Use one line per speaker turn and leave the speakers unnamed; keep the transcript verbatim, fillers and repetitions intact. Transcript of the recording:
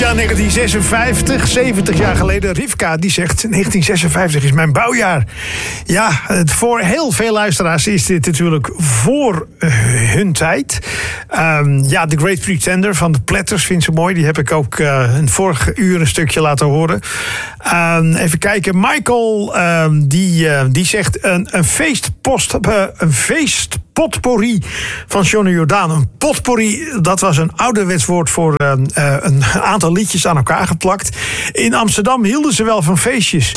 jaar negentien zesenvijftig, zeventig jaar geleden. Rivka die zegt negentien zesenvijftig is mijn bouwjaar. Ja, voor heel veel luisteraars is dit natuurlijk voor hun tijd. Um, ja, The Great Pretender van de Platters vindt ze mooi. Die heb ik ook uh, een vorige uur een stukje laten horen. Um, even kijken. Michael um, die, uh, die zegt een, een feestpost, uh, een feest. Potpourri van Johnny Jordaan. Een potpourri, dat was een ouderwets woord voor uh, uh, een aantal liedjes aan elkaar geplakt. In Amsterdam hielden ze wel van feestjes.